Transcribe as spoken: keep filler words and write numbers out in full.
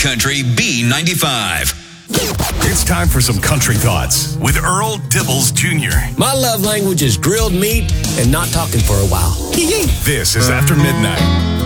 Country B ninety-five. It's time for some country thoughts with Earl Dibbles Junior My love language is grilled meat and not talking for a while. This is After Midnight.